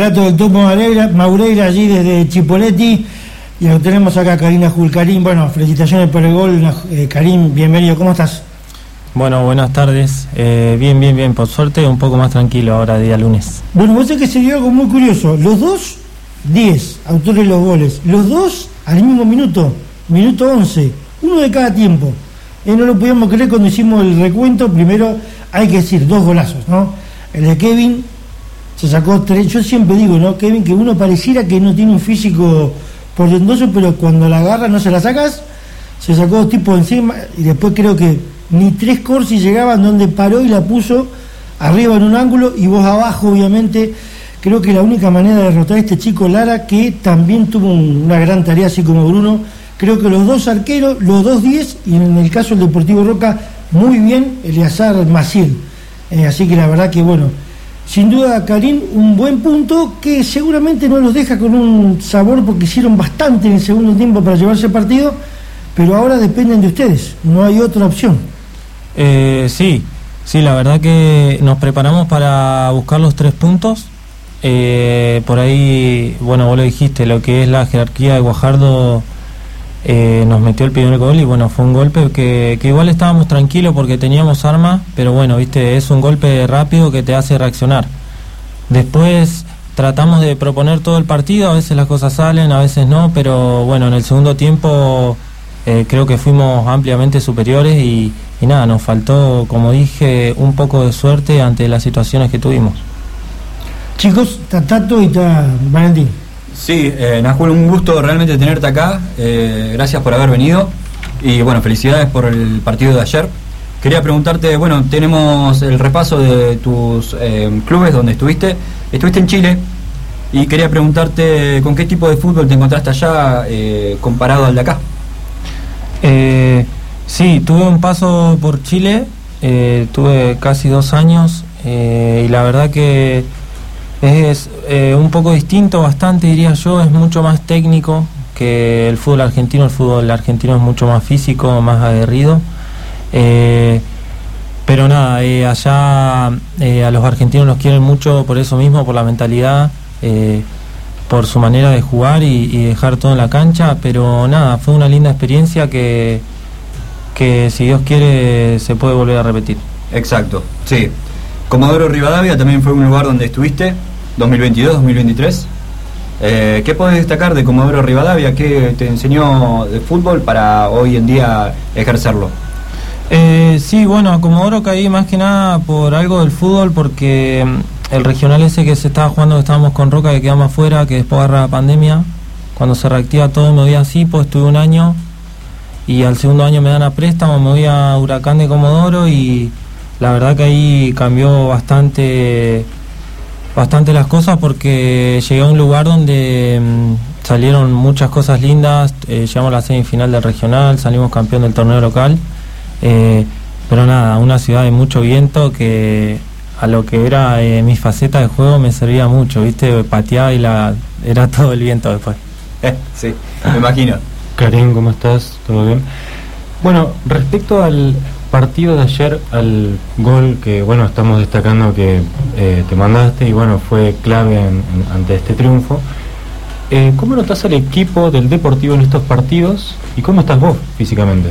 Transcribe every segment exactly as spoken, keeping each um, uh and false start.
relato del Topo Maureira, Maureira allí desde Chipoleti, y lo tenemos acá Karina Jul. Karim, bueno, felicitaciones por el gol. eh, Karim, bienvenido, ¿cómo estás? Bueno, buenas tardes, eh, bien, bien, bien, por suerte un poco más tranquilo ahora, día lunes. Bueno, vos sabés que se dio algo muy curioso, los dos, diez autores de los goles, los dos al mismo minuto, minuto once, uno de cada tiempo. Eh, no lo podíamos creer cuando hicimos el recuento. Primero hay que decir, dos golazos, ¿no? El de Kevin se sacó tres. Yo siempre digo, ¿no? Kevin, que uno pareciera que no tiene un físico portentoso, pero cuando la agarra no se la sacas. Se sacó dos tipos encima, y después creo que ni tres Corsi llegaban, donde paró y la puso arriba en un ángulo, y vos abajo, obviamente. Creo que la única manera de derrotar a este chico Lara, que también tuvo un, una gran tarea, así como Bruno. Creo que los dos arqueros, los dos diez, y en el caso del Deportivo Roca, muy bien Eleazar Maciel. Eh, así que la verdad que, bueno, sin duda, Karim, un buen punto que seguramente no los deja con un sabor, porque hicieron bastante en el segundo tiempo para llevarse el partido, pero ahora dependen de ustedes, no hay otra opción. Eh, sí, sí, la verdad que nos preparamos para buscar los tres puntos. Eh, por ahí, bueno, vos lo dijiste, lo que es la jerarquía de Guajardo eh, nos metió el primer gol, y bueno, fue un golpe que, que igual estábamos tranquilos porque teníamos armas, pero bueno, viste, es un golpe rápido que te hace reaccionar. Después tratamos de proponer todo el partido, a veces las cosas salen, a veces no, pero bueno, en el segundo tiempo eh, creo que fuimos ampliamente superiores, y, y nada, nos faltó, como dije, un poco de suerte ante las situaciones que tuvimos. Chicos, está Tato y está Valentín. Sí, eh, Najul, un gusto realmente tenerte acá, eh, gracias por haber venido, y bueno, felicidades por el partido de ayer. Quería preguntarte, bueno, tenemos el repaso de tus eh, clubes donde estuviste. Estuviste en Chile, y quería preguntarte con qué tipo de fútbol te encontraste allá eh, comparado al de acá. Eh, sí, tuve un paso por Chile, eh, tuve casi dos años, eh, y la verdad que es eh, un poco distinto, bastante diría yo, es mucho más técnico que el fútbol argentino. El fútbol argentino es mucho más físico, más aguerrido, eh, pero nada, eh, allá eh, a los argentinos los quieren mucho por eso mismo, por la mentalidad, eh, por su manera de jugar y, y dejar todo en la cancha. Pero nada, fue una linda experiencia que, que si Dios quiere se puede volver a repetir. Exacto, sí. Comodoro Rivadavia también fue un lugar donde estuviste, dos mil veintidós dos mil veintitrés. Eh, ¿Qué podés destacar de Comodoro Rivadavia? ¿Qué te enseñó de fútbol para hoy en día ejercerlo? Eh, sí, bueno, a Comodoro caí más que nada por algo del fútbol, porque el regional ese que se estaba jugando, que estábamos con Roca, que quedamos afuera, que después agarra la pandemia, cuando se reactiva todo me voy a Cipo, estuve un año, y al segundo año me dan a préstamo, me voy a Huracán de Comodoro, y la verdad que ahí cambió bastante bastante las cosas, porque llegué a un lugar donde mmm, salieron muchas cosas lindas. Eh, llegamos a la semifinal del regional, salimos campeón del torneo local, eh, pero nada, una ciudad de mucho viento que a lo que era eh, mi faceta de juego me servía mucho, viste, pateaba y la era todo el viento después. Eh, sí, me imagino. Karim, ¿cómo estás? ¿Todo bien? Bueno, respecto al partido de ayer, al gol que, bueno, estamos destacando que eh, te mandaste, y bueno, fue clave en, en, ante este triunfo, eh, ¿cómo notas al equipo del Deportivo en estos partidos, y cómo estás vos físicamente?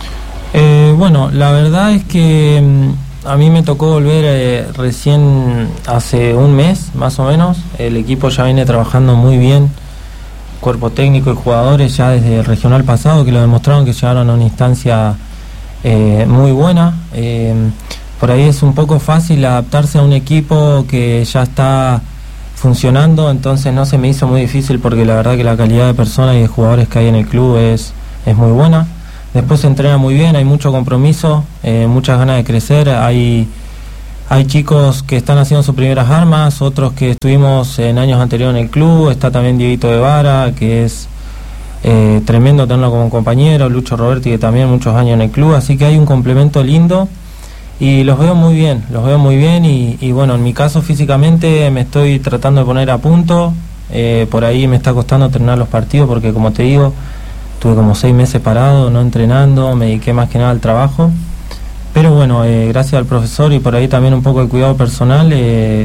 Eh, bueno, la verdad es que mmm, a mí me tocó volver eh, recién hace un mes, más o menos. El equipo ya viene trabajando muy bien, cuerpo técnico y jugadores ya desde el regional pasado, que lo demostraron, que llegaron a una instancia Eh, muy buena. Eh, por ahí es un poco fácil adaptarse a un equipo que ya está funcionando, entonces no se me hizo muy difícil, porque la verdad que la calidad de personas y de jugadores que hay en el club es, es muy buena. Después se entrena muy bien, hay mucho compromiso, eh, muchas ganas de crecer. Hay, hay chicos que están haciendo sus primeras armas, otros que estuvimos en años anteriores en el club. Está también Dieguito de Vara, que es Eh, tremendo tenerlo como compañero, Lucho Roberti, que también muchos años en el club, así que hay un complemento lindo, y los veo muy bien, los veo muy bien, y, y bueno, en mi caso físicamente me estoy tratando de poner a punto. Eh, por ahí me está costando terminar los partidos, porque como te digo, tuve como seis meses parado, no entrenando, me dediqué más que nada al trabajo, pero bueno, eh, gracias al profesor y por ahí también un poco el cuidado personal, eh,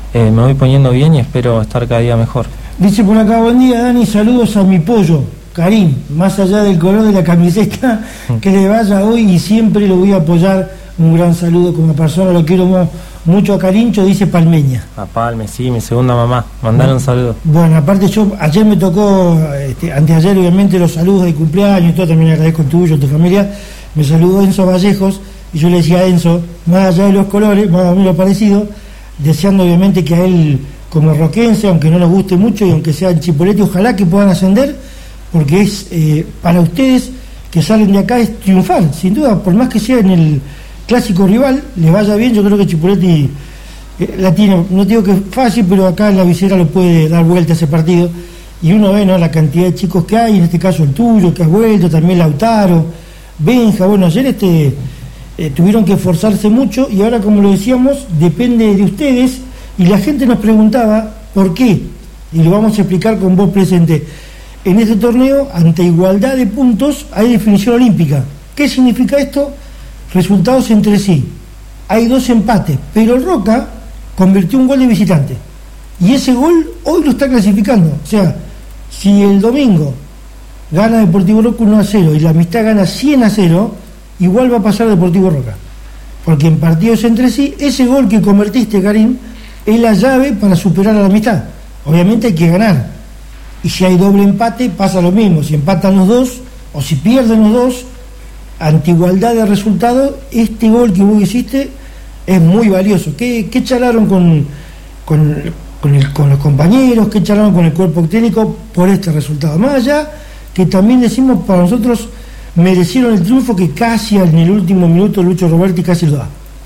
eh, me voy poniendo bien y espero estar cada día mejor. Dice por acá, buen día Dani, saludos a mi pollo, Karim, más allá del color de la camiseta, que le vaya hoy y siempre lo voy a apoyar. Un gran saludo como persona, lo quiero mo- mucho a Carincho, dice Palmeña. A Palme, sí, mi segunda mamá, mandar un saludo. Bueno, aparte yo, ayer me tocó, este, anteayer obviamente los saludos de cumpleaños y todo, también agradezco el tuyo, tu familia, me saludó Enzo Vallejos, y yo le decía a Enzo, más allá de los colores, más o menos parecido, deseando obviamente que a él, como roquense, aunque no nos guste mucho y aunque sea en Chipoleti, ojalá que puedan ascender, porque es, eh, para ustedes que salen de acá es triunfar, sin duda, por más que sea en el clásico rival, les vaya bien, yo creo que Chipoleti eh, la tiene, no digo que es fácil, pero acá en la visera lo puede dar vuelta ese partido, y uno ve, ¿no?, la cantidad de chicos que hay, en este caso el tuyo, que has vuelto, también Lautaro, Benja, bueno, ayer este eh, tuvieron que esforzarse mucho, y ahora, como lo decíamos, depende de ustedes, y la gente nos preguntaba, ¿por qué? Y lo vamos a explicar con voz presente. En este torneo, ante igualdad de puntos, hay definición olímpica. ¿Qué significa esto? Resultados entre sí. Hay dos empates, pero el Roca convirtió un gol de visitante. Y ese gol hoy lo está clasificando. O sea, si el domingo gana Deportivo Roca uno a cero y la Amistad gana cien a cero, igual va a pasar Deportivo Roca. Porque en partidos entre sí, ese gol que convertiste, Karim, es la llave para superar a la Amistad. Obviamente hay que ganar. Y si hay doble empate, pasa lo mismo. Si empatan los dos, o si pierden los dos, ante igualdad de resultados, este gol que vos hiciste es muy valioso. ¿Qué, qué charlaron con, con, con, el, con los compañeros? ¿Qué charlaron con el cuerpo técnico por este resultado? Más allá, que también decimos, para nosotros merecieron el triunfo, que casi en el último minuto Lucho Roberti casi lo da.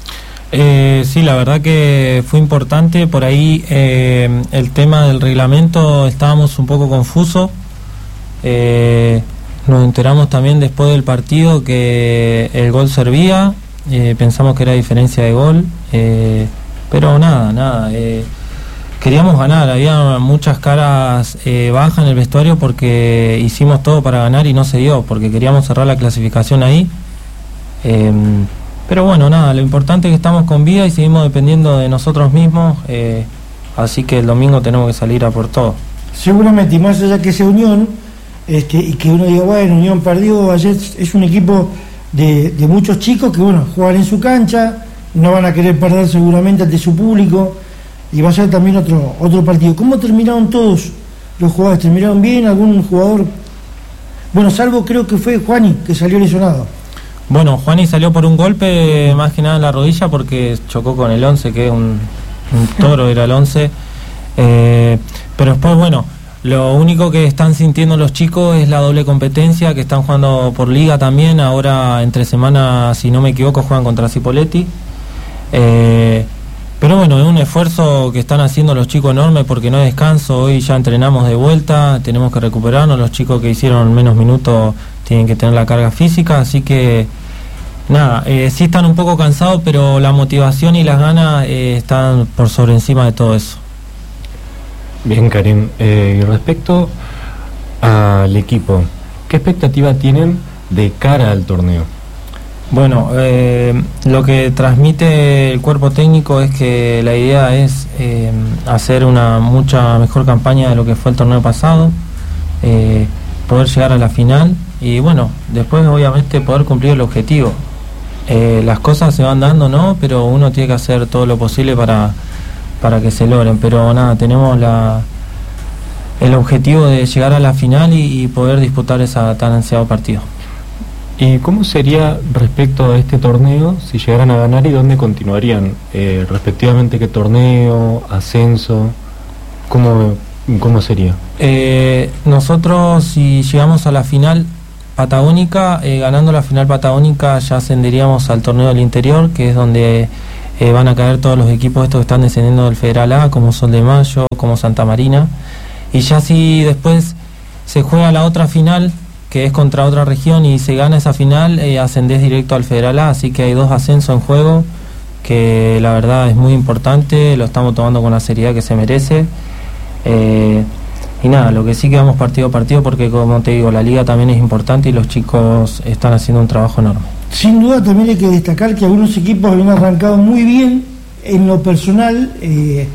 Eh, sí, la verdad que fue importante. Por ahí eh, el tema del reglamento estábamos un poco confusos. Eh, nos enteramos también después del partido que el gol servía. Eh, pensamos que era diferencia de gol. Eh, pero nada, nada. Eh, queríamos ganar. Había muchas caras eh, bajas en el vestuario porque hicimos todo para ganar y no se dio, porque queríamos cerrar la clasificación ahí. Eh, Pero bueno, nada, lo importante es que estamos con vida y seguimos dependiendo de nosotros mismos, eh, así que el domingo tenemos que salir a por todo. Seguramente, y más allá que sea Unión, este, y que uno diga, bueno, Unión perdió, ayer es un equipo de, de muchos chicos que, bueno, juegan en su cancha, no van a querer perder seguramente ante su público, y va a ser también otro, otro partido. ¿Cómo terminaron todos los jugadores? ¿Terminaron bien? ¿Algún jugador? Bueno, salvo creo que fue Juani, que salió lesionado. Bueno, Juani salió por un golpe, más que nada en la rodilla, porque chocó con el once, que es un, un toro, era el once. Eh, pero después, bueno, lo único que están sintiendo los chicos es la doble competencia, que están jugando por liga también. Ahora, entre semana, si no me equivoco, juegan contra Cipolletti. Eh, pero bueno, es un esfuerzo que están haciendo los chicos enorme, porque no hay descanso. Hoy ya entrenamos de vuelta, tenemos que recuperarnos. Los chicos que hicieron menos minutos tienen que tener la carga física, así que nada, eh, sí están un poco cansados, pero la motivación y las ganas eh, están por sobre encima de todo eso. Bien, Karim, eh, y respecto al equipo, ¿qué expectativa tienen de cara al torneo? Bueno, eh, lo que transmite el cuerpo técnico es que la idea es eh, hacer una mucha mejor campaña de lo que fue el torneo pasado, eh, poder llegar a la final y bueno, después obviamente poder cumplir el objetivo. Eh, las cosas se van dando, ¿no? Pero uno tiene que hacer todo lo posible para, para que se logren. Pero nada, tenemos la el objetivo de llegar a la final y, y poder disputar ese tan ansiado partido. ¿Y cómo sería respecto a este torneo si llegaran a ganar y dónde continuarían? Eh, respectivamente, ¿qué torneo, ascenso? ¿Cómo, cómo sería? Eh, nosotros, si llegamos a la final patagónica, eh, ganando la final patagónica, ya ascenderíamos al torneo del interior, que es donde eh, van a caer todos los equipos estos que están descendiendo del Federal A, como Sol de Mayo, como Santa Marina. Y ya si después se juega la otra final, que es contra otra región, y se gana esa final, eh, ascendés directo al Federal A, así que hay dos ascensos en juego, que la verdad es muy importante, lo estamos tomando con la seriedad que se merece. Eh, y nada, lo que sí que vamos partido a partido, porque como te digo, la liga también es importante y los chicos están haciendo un trabajo enorme. Sin duda también hay que destacar que algunos equipos habían arrancado muy bien. En lo personal, eh,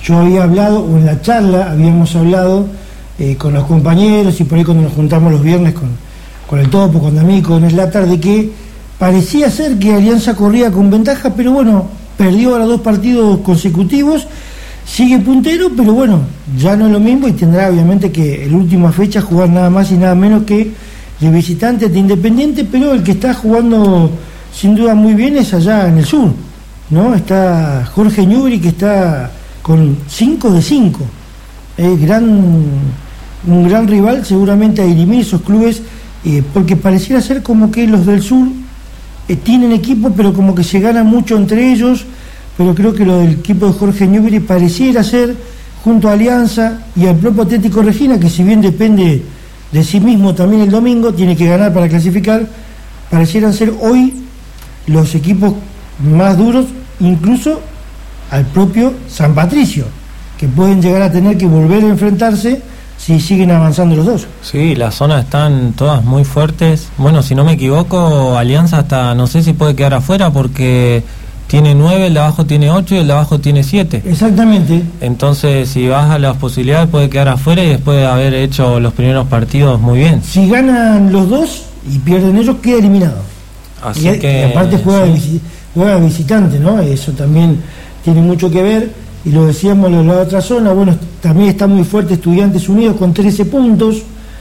yo había hablado, o en la charla habíamos hablado eh, con los compañeros y por ahí cuando nos juntamos los viernes con, con el Topo, con D'Amico, en la tarde, que parecía ser que Alianza corría con ventaja, pero bueno, perdió ahora dos partidos consecutivos, sigue puntero, pero bueno, ya no es lo mismo y tendrá obviamente que en la última fecha jugar nada más y nada menos que de visitante de Independiente, pero el que está jugando sin duda muy bien es allá en el sur, ¿no? Está Jorge Newbery, que está con cinco de cinco, eh, gran, un gran rival seguramente a dirimir esos clubes, eh, porque pareciera ser como que los del sur eh, tienen equipo, pero como que se gana mucho entre ellos, pero creo que lo del equipo de Jorge Newbery pareciera ser, junto a Alianza y al propio Atlético Regina, que si bien depende de sí mismo también el domingo, tiene que ganar para clasificar, parecieran ser hoy los equipos más duros, incluso al propio San Patricio, que pueden llegar a tener que volver a enfrentarse si siguen avanzando los dos. Sí, las zonas están todas muy fuertes. Bueno, si no me equivoco, Alianza hasta no sé si puede quedar afuera porque tiene nueve, el de abajo tiene ocho y el de abajo tiene siete. Exactamente. Entonces, si vas a las posibilidades, puede quedar afuera y después de haber hecho los primeros partidos muy bien. Si ganan los dos y pierden ellos, queda eliminado. Así y, que, y aparte juega, sí. visi, juega visitante, ¿no? Eso también tiene mucho que ver. Y lo decíamos en la otra zona, bueno, también está muy fuerte Estudiantes Unidos con trece puntos.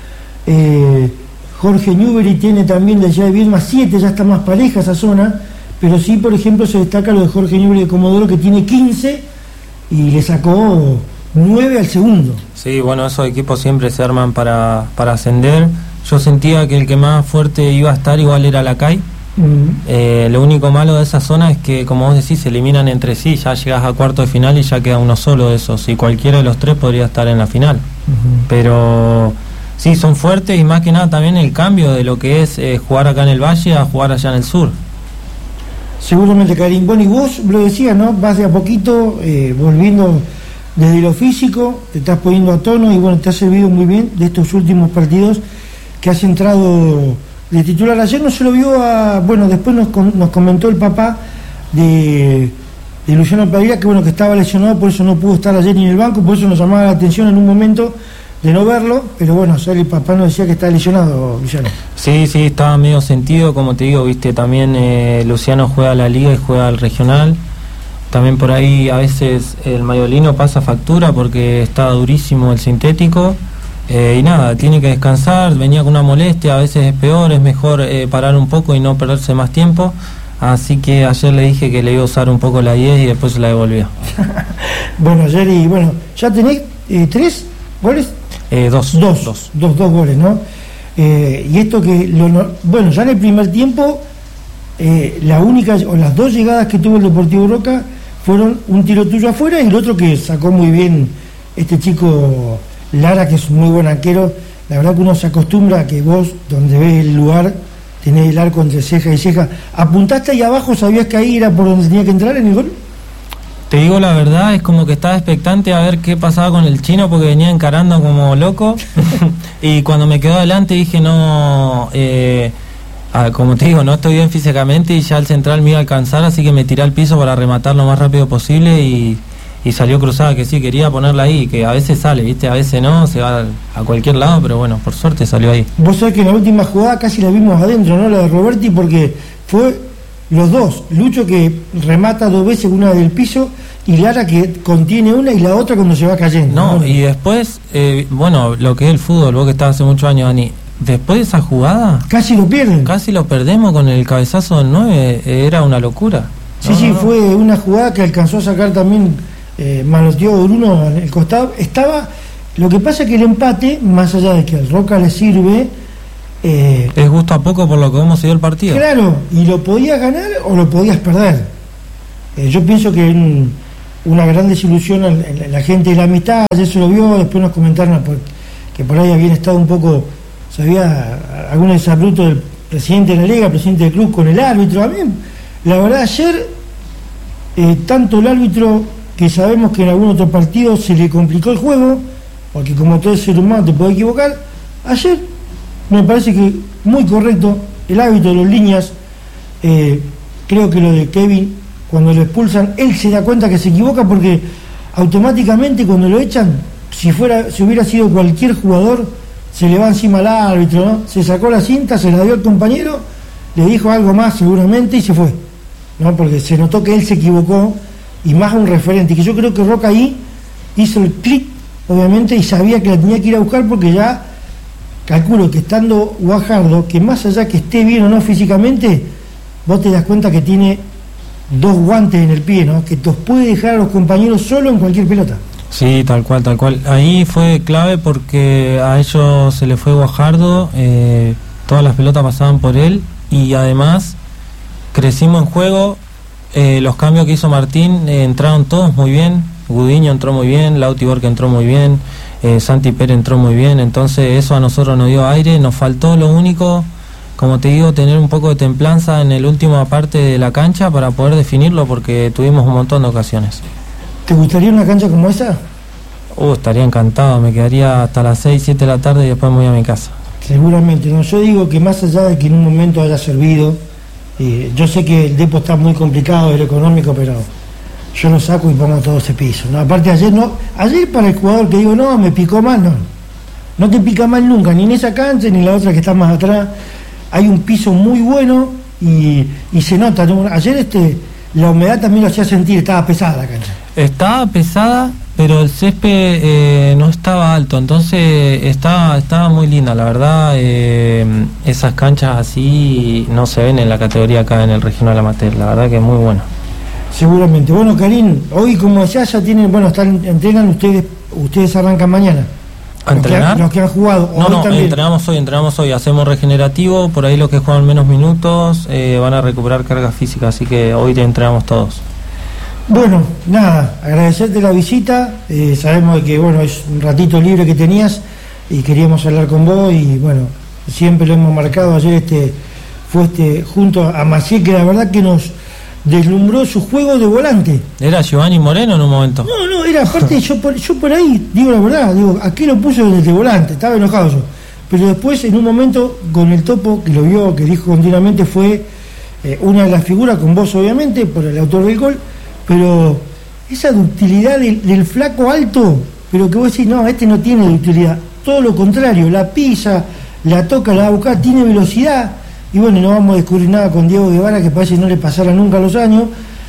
Eh, Jorge Newbery tiene también de allá de Vilma siete, ya está más pareja esa zona. Pero sí, por ejemplo, se destaca lo de Jorge Newbery de Comodoro, que tiene quince y le sacó nueve al segundo. Sí, bueno, esos equipos siempre se arman para, para ascender. Yo sentía que el que más fuerte iba a estar igual era la C A I. Uh-huh. Eh, lo único malo de esa zona es que, como vos decís, se eliminan entre sí. Ya llegas a cuarto de final y ya queda uno solo de esos. Y cualquiera de los tres podría estar en la final. Uh-huh. Pero sí, son fuertes y más que nada también el cambio de lo que es eh, jugar acá en el Valle a jugar allá en el sur. Seguramente, Karim. Bueno, y vos lo decías, ¿no? Vas de a poquito, eh, volviendo desde lo físico, te estás poniendo a tono y bueno, te ha servido muy bien de estos últimos partidos que has entrado de titular. Ayer no se lo vio a... Bueno, después nos, nos comentó el papá de, de Luciano Pereira, que bueno, que estaba lesionado, por eso no pudo estar ayer ni en el banco, por eso nos llamaba la atención en un momento de no verlo, pero bueno, ayer el papá nos decía que está lesionado, Luciano. Sí, sí, estaba medio sentido, como te digo, viste, también eh, Luciano juega a la liga y juega al regional, también por ahí a veces el mayolino pasa factura porque está durísimo el sintético, eh, y nada, tiene que descansar, venía con una molestia, a veces es peor, es mejor eh, parar un poco y no perderse más tiempo, así que ayer le dije que le iba a usar un poco la diez y después se la devolvió. Bueno, ayer y bueno, ya tenés eh, tres goles. Eh, dos, dos, dos, dos, dos goles, ¿no? Eh, y esto que, lo, bueno, ya en el primer tiempo, eh, la única, o las dos llegadas que tuvo el Deportivo Roca fueron un tiro tuyo afuera y el otro que sacó muy bien este chico Lara, que es un muy buen arquero. La verdad que uno se acostumbra a que vos, donde ves el lugar, tenés el arco entre ceja y ceja. ¿Apuntaste ahí abajo? ¿Sabías que ahí era por donde tenía que entrar en el gol? Te digo la verdad, es como que estaba expectante a ver qué pasaba con el chino porque venía encarando como loco y cuando me quedó adelante dije no, eh, ah, como te digo, no estoy bien físicamente y ya el central me iba a alcanzar, así que me tiré al piso para rematar lo más rápido posible y, y salió cruzada, que sí, quería ponerla ahí, que a veces sale, viste, a veces no, se va a cualquier lado, pero bueno, por suerte salió ahí. Vos sabés que en la última jugada casi la vimos adentro, ¿no? La de Roberti, porque fue... Los dos, Lucho que remata dos veces, una del piso, y Lara que contiene una y la otra cuando se va cayendo. No, ¿no? Y después, eh, bueno, lo que es el fútbol, vos que estabas hace muchos años, Dani, después de esa jugada... Casi lo pierden. Casi lo perdemos con el cabezazo del nueve, eh, era una locura. Sí, no, sí, no, no. fue una jugada que alcanzó a sacar también, eh, manoteó Bruno en el costado. Estaba, lo que pasa es que el empate, más allá de que al Roca le sirve... Eh, es gusto a poco por lo que hemos seguido el partido. Claro, y lo podías ganar o lo podías perder. Eh, yo pienso que un, una gran desilusión en, en la gente de la mitad, ayer se lo vio, después nos comentaron que por ahí habían estado un poco, se había algún desabruto del presidente de la liga, presidente del club con el árbitro. A mí, la verdad, ayer, eh, tanto el árbitro, que sabemos que en algún otro partido se le complicó el juego, porque como todo ser humano te puede equivocar, ayer me parece que muy correcto el árbitro de los líneas. Eh, creo que lo de Kevin, cuando lo expulsan, él se da cuenta que se equivoca porque automáticamente cuando lo echan, si fuera, si hubiera sido cualquier jugador, se le va encima al árbitro, ¿no? Se sacó la cinta, se la dio al compañero, le dijo algo más seguramente y se fue, ¿no? Porque se notó que él se equivocó, y más a un referente, que yo creo que Roca ahí hizo el clic, obviamente, y sabía que la tenía que ir a buscar, porque ya calculo que estando Guajardo, que más allá que esté bien o no físicamente, vos te das cuenta que tiene dos guantes en el pie, ¿no? Que los puede dejar a los compañeros solo en cualquier pelota. Sí, tal cual, tal cual. Ahí fue clave porque a ellos se les fue Guajardo, eh, todas las pelotas pasaban por él, y además crecimos en juego. Eh, los cambios que hizo Martín, eh, entraron todos muy bien. Gudiño entró muy bien, Lauti Borque entró muy bien, eh, Santi Pérez entró muy bien. Entonces eso a nosotros nos dio aire. Nos faltó lo único, como te digo, tener un poco de templanza en el última parte de la cancha para poder definirlo, porque tuvimos un montón de ocasiones. ¿Te gustaría una cancha como esa? Uh, estaría encantado, me quedaría hasta las seis, siete de la tarde y después me voy a mi casa. Seguramente, no, yo digo que más allá de que en un momento haya servido, eh, yo sé que el depo está muy complicado, el económico, pero yo lo saco y pongo todo ese piso, ¿no? Aparte ayer no, ayer para el jugador que digo, no, me picó mal, no, no te pica mal nunca, ni en esa cancha ni en la otra que está más atrás, hay un piso muy bueno y, y se nota, ¿no? Ayer este, la humedad también lo hacía sentir, estaba pesada la cancha. Estaba pesada, pero el césped eh, no estaba alto, entonces estaba, estaba muy linda, la verdad. Eh, esas canchas así no se ven en la categoría acá en el regional amateur, la verdad que es muy bueno. Seguramente. Bueno, Karim, hoy como decía, ya tienen, bueno, están, entrenan ustedes, ustedes arrancan mañana. ¿A entrenar? Los que, los que han jugado. No, hoy no, también. entrenamos hoy, entrenamos hoy, hacemos regenerativo, por ahí los que juegan menos minutos eh, van a recuperar carga física, así que hoy te entrenamos todos. Bueno, nada, agradecerte la visita, eh, sabemos que bueno, es un ratito libre que tenías y queríamos hablar con vos y bueno, siempre lo hemos marcado, ayer este fue este junto a Maciel, que la verdad que nos deslumbró su juego de volante. ¿Era Giovanni Moreno en un momento? No, no, era aparte, yo por, yo por ahí, digo la verdad, digo, aquí lo puso desde volante, estaba enojado yo, pero después en un momento con el Topo, que lo vio, que dijo continuamente, fue eh, una de las figuras, con vos obviamente, por el autor del gol, pero esa ductilidad del, del flaco alto, pero que vos decís, no, este no tiene ductilidad, todo lo contrario, la pisa, la toca, la va a buscar, tiene velocidad, y bueno, no vamos a descubrir nada con Diego Guevara, que parece que no le pasara nunca los años,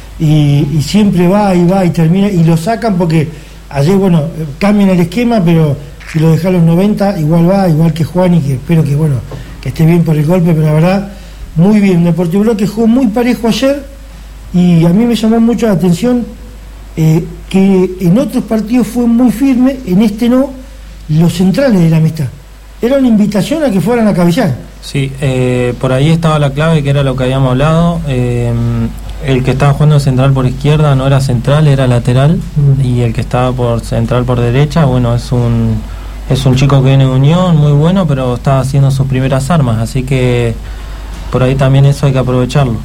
y, y siempre va y va y termina, y lo sacan porque ayer, bueno, cambian el esquema, pero si lo deja a los noventa, igual va, igual que Juan, y que espero que, bueno, que esté bien por el golpe, pero la verdad, muy bien, Deportivo Blo, que jugó muy parejo ayer. Y a mí me llamó mucho la atención eh, que en otros partidos fue muy firme, en este no, los centrales de la amistad. Era una invitación a que fueran a cabecear. Sí, eh, por ahí estaba la clave, que era lo que habíamos hablado. Eh, el que estaba jugando central por izquierda no era central, era lateral. Mm. Y el que estaba por central por derecha, bueno, es un, es un chico que viene de Unión, muy bueno, pero estaba haciendo sus primeras armas. Así que por ahí también eso hay que aprovecharlo.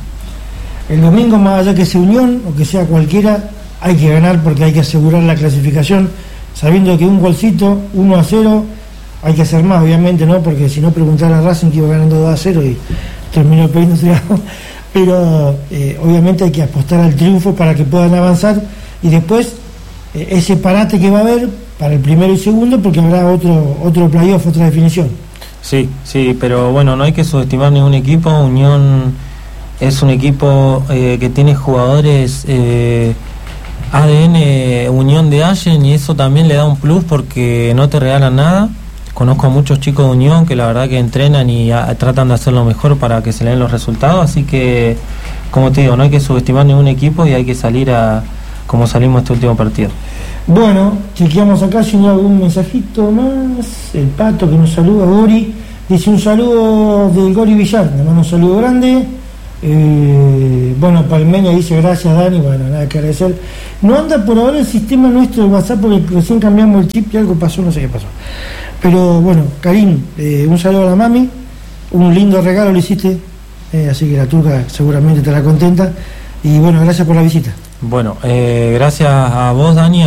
El domingo, más allá que sea Unión o que sea cualquiera, hay que ganar porque hay que asegurar la clasificación, sabiendo que un golcito, uno a cero, hay que hacer más, obviamente, ¿no? Porque si no, preguntar a Racing que iba ganando dos a cero y terminó perdiendo. Pero eh, obviamente hay que apostar al triunfo para que puedan avanzar y después eh, ese parate que va a haber para el primero y segundo, porque habrá otro, otro playoff, otra definición. Sí, sí, pero bueno, no hay que subestimar ningún equipo. Unión es un equipo eh, que tiene jugadores eh, A D N Unión de Allen, y eso también le da un plus porque no te regalan nada. Conozco a muchos chicos de Unión que la verdad que entrenan y a, tratan de hacer lo mejor para que se le den los resultados, así que, como te digo, no hay que subestimar ningún equipo y hay que salir a como salimos este último partido. Bueno, chequeamos acá si no hay algún mensajito más. El Pato que nos saluda, Gori, dice un saludo del Gori Villar, le mando un saludo grande. Eh, bueno, Palmeña dice gracias Dani, bueno, nada que agradecer. No anda por ahora el sistema nuestro de WhatsApp porque recién cambiamos el chip y algo pasó, no sé qué pasó. Pero bueno, Karim, eh, un saludo a la mami, un lindo regalo le hiciste, eh, así que la turca seguramente estará contenta. Y bueno, gracias por la visita. Bueno, eh, gracias a vos, Dani.